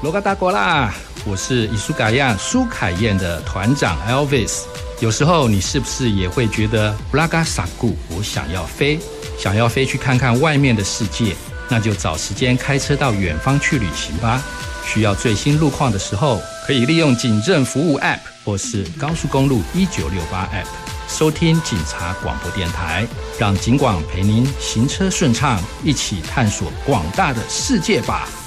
罗嘎达国啦，我是伊苏嘎亚苏凯燕的团长 Elvis。有时候你是不是也会觉得布拉嘎萨古，我想要飞去看看外面的世界？那就找时间开车到远方去旅行吧。需要最新路况的时候，可以利用警政服务 App 或是高速公路1968 App 收听警察广播电台，让警广陪您行车顺畅，一起探索广大的世界吧。